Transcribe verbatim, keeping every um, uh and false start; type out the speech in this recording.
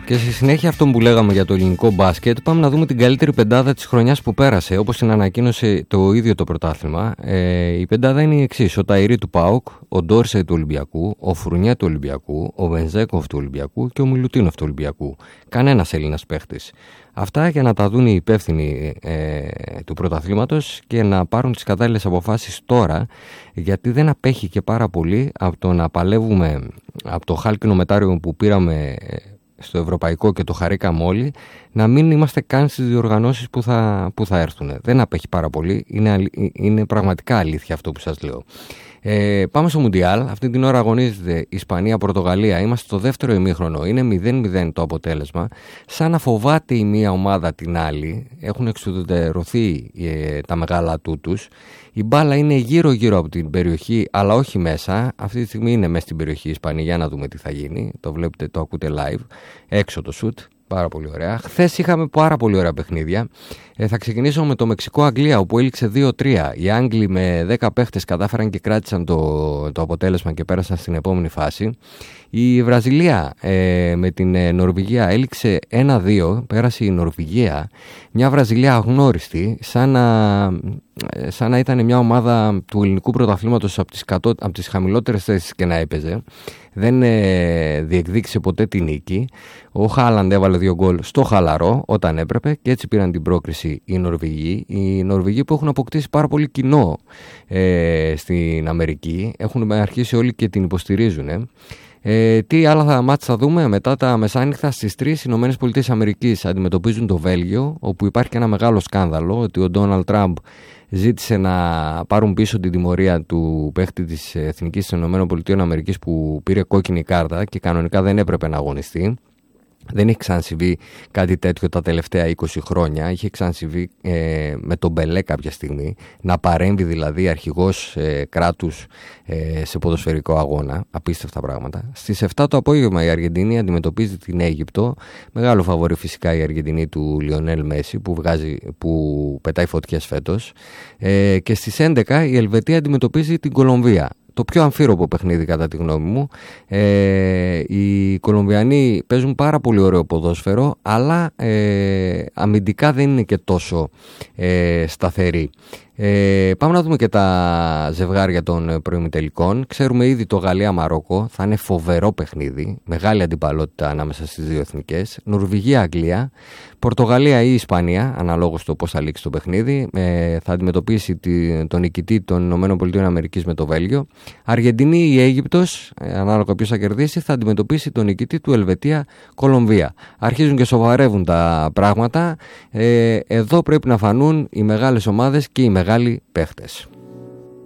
Και στη συνέχεια αυτό που λέγαμε για το ελληνικό μπάσκετ, πάμε να δούμε την καλύτερη πεντάδα της χρονιάς που πέρασε, όπως την ανακοίνωσε το ίδιο το πρωτάθλημα. Ε, η πεντάδα είναι η εξής: ο Ταϊρή του ΠΑΟΚ, ο Ντόρσεϊ του Ολυμπιακού, ο Φουρνιέ του Ολυμπιακού, ο Βενζέκοφ του Ολυμπιακού και ο Μιλουτίνοφ του Ολυμπιακού. Κανένας Έλληνας παίχτης. Αυτά για να τα δουν οι υπεύθυνοι ε, του πρωταθλήματος και να πάρουν τις κατάλληλες αποφάσεις τώρα, γιατί δεν απέχει και πάρα πολύ από το να παλεύουμε από το χάλκινο μετάριο που πήραμε στο ευρωπαϊκό και το χαρήκαμε όλοι, να μην είμαστε καν στις διοργανώσεις που θα, που θα έρθουν. Δεν απέχει πάρα πολύ, είναι, είναι πραγματικά αλήθεια αυτό που σας λέω. Ε, πάμε στο Μουντιάλ. Αυτή την ώρα αγωνίζεται Ισπανία-Πορτογαλία. Είμαστε στο δεύτερο ημίχρονο. Είναι μηδέν μηδέν το αποτέλεσμα. Σαν να φοβάται η μία ομάδα την άλλη. Έχουν εξουδετερωθεί ε, τα μεγάλα τούτους. Η μπάλα είναι γύρω-γύρω από την περιοχή, αλλά όχι μέσα. Αυτή τη στιγμή είναι μέσα στην περιοχή η Ισπανία. Για να δούμε τι θα γίνει. Το βλέπετε, το ακούτε live. Έξω το σουτ. Πάρα πολύ ωραία. Χθες είχαμε πάρα πολύ ωραία παιχνίδια. Ε, θα ξεκινήσω με το Μεξικό-Αγγλία, όπου έληξε δύο τρία. Οι Άγγλοι με δέκα παίχτες κατάφεραν και κράτησαν το, το αποτέλεσμα και πέρασαν στην επόμενη φάση. Η Βραζιλία ε, με την ε, Νορβηγία έληξε ένα δύο. Πέρασε η Νορβηγία. Μια Βραζιλία αγνώριστη, σαν να, ε, σαν να ήταν μια ομάδα του ελληνικού πρωταθλήματος από τις, κατώ, από τις χαμηλότερες θέσεις και να έπαιζε. Δεν ε, διεκδίκησε ποτέ την νίκη. Ο Χάλαντ έβαλε δύο γκολ στο χαλαρό όταν έπρεπε και έτσι πήραν την πρόκριση οι Νορβηγοί. Οι Νορβηγοί που έχουν αποκτήσει πάρα πολύ κοινό ε, στην Αμερική. Έχουν αρχίσει όλοι και την υποστηρίζουν. Ε, τι άλλα θα μάτς θα δούμε? Μετά τα μεσάνυχτα στις τρεις οι ΗΠΑ αντιμετωπίζουν το Βέλγιο, όπου υπάρχει και ένα μεγάλο σκάνδαλο ότι ο Ντόναλντ Τραμπ ζήτησε να πάρουν πίσω την τιμωρία του παίχτη της Εθνικής των ΗΠΑ που πήρε κόκκινη κάρτα και κανονικά δεν έπρεπε να αγωνιστεί. Δεν έχει ξανασυμβεί κάτι τέτοιο τα τελευταία είκοσι χρόνια. Είχε ξανασυμβεί ε, με τον Μπελέ κάποια στιγμή, να παρέμβει δηλαδή αρχηγός ε, κράτους ε, σε ποδοσφαιρικό αγώνα. Απίστευτα πράγματα. Στις επτά το απόγευμα η Αργεντινή αντιμετωπίζει την Αίγυπτο. Μεγάλο φαβορί φυσικά η Αργεντινή του Λιονέλ Μέση που, βγάζει, που πετάει φωτιές φέτος. Ε, και στις έντεκα η Ελβετία αντιμετωπίζει την Κολομβία. Το πιο αμφίροπο παιχνίδι κατά τη γνώμη μου. Ε, οι Κολομβιανοί παίζουν πάρα πολύ ωραίο ποδόσφαιρο, αλλά ε, αμυντικά δεν είναι και τόσο ε, σταθεροί. Ε, πάμε να δούμε και τα ζευγάρια των προημιτελικών. Ξέρουμε ήδη το Γαλλία-Μαρόκο θα είναι φοβερό παιχνίδι, μεγάλη αντιπαλότητα ανάμεσα στις δύο εθνικές. Νορβηγία-Αγγλία, Πορτογαλία ή Ισπανία, αναλόγως το πώς θα λήξει το παιχνίδι, ε, θα αντιμετωπίσει τη, τον νικητή των ΗΠΑ με το Βέλγιο. Αργεντινή ή Αίγυπτος, ε, ανάλογα ποιος θα κερδίσει, θα αντιμετωπίσει τον νικητή του Ελβετία-Κολομβία. Αρχίζουν και σοβαρεύουν τα πράγματα. Ε, εδώ πρέπει να φανούν οι μεγάλες ομάδες και οι μεγάλοι παίχτες.